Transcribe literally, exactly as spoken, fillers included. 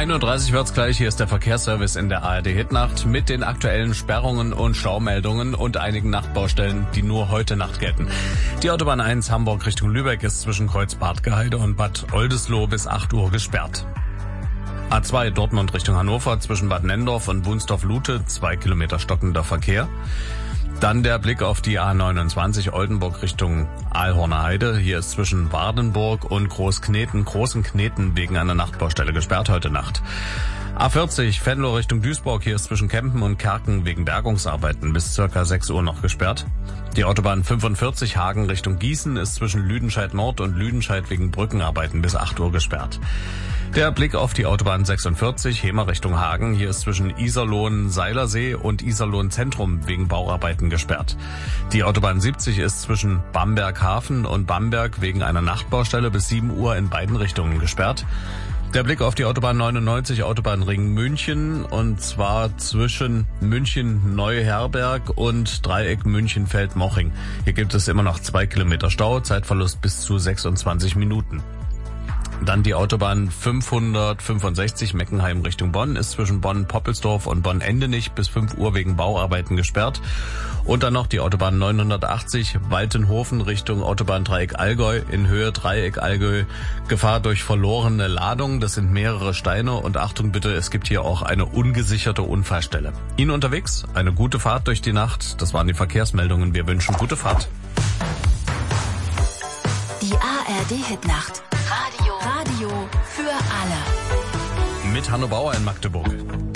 ein Uhr dreißig wird's gleich. Hier ist der Verkehrsservice in der A R D-Hitnacht mit den aktuellen Sperrungen und Staumeldungen und einigen Nachtbaustellen, die nur heute Nacht gelten. Die Autobahn eins Hamburg Richtung Lübeck ist zwischen Kreuz-Bad-Geheide und Bad Oldesloe bis acht Uhr gesperrt. A zwei Dortmund Richtung Hannover zwischen Bad Nendorf und Wunsdorf-Lute, zwei Kilometer stockender Verkehr. Dann der Blick auf die A neunundzwanzig Oldenburg Richtung Aalhorner Heide. Hier ist zwischen Wardenburg und Großkneten, Großen Kneten wegen einer Nachtbaustelle gesperrt heute Nacht. A vierzig Venlo Richtung Duisburg. Hier ist zwischen Kempen und Kerken wegen Bergungsarbeiten bis circa sechs Uhr noch gesperrt. Die Autobahn fünfundvierzig Hagen Richtung Gießen ist zwischen Lüdenscheid Nord und Lüdenscheid wegen Brückenarbeiten bis acht Uhr gesperrt. Der Blick auf die Autobahn sechsundvierzig Hemer Richtung Hagen. Hier ist zwischen Iserlohn-Seilersee und Iserlohn-Zentrum wegen Bauarbeiten gesperrt. Die Autobahn siebzig ist zwischen Bamberg-Hafen und Bamberg wegen einer Nachtbaustelle bis sieben Uhr in beiden Richtungen gesperrt. Der Blick auf die Autobahn neunundneunzig, Autobahnring München, und zwar zwischen München-Neuherberg und Dreieck München-Feldmoching. Hier gibt es immer noch zwei Kilometer Stau, Zeitverlust bis zu sechsundzwanzig Minuten. Dann die Autobahn fünfhundertfünfundsechzig Meckenheim Richtung Bonn ist zwischen Bonn-Poppelsdorf und Bonn-Endenich bis fünf Uhr wegen Bauarbeiten gesperrt. Und dann noch die Autobahn neunhundertachtzig Waltenhofen Richtung Autobahndreieck Allgäu in Höhe Dreieck Allgäu. Gefahr durch verlorene Ladung, das sind mehrere Steine, und Achtung bitte, es gibt hier auch eine ungesicherte Unfallstelle. Ihnen unterwegs eine gute Fahrt durch die Nacht. Das waren die Verkehrsmeldungen. Wir wünschen gute Fahrt. Die A R D-Hitnacht. Radio. Radio für alle. Mit Hanno Bauer in Magdeburg.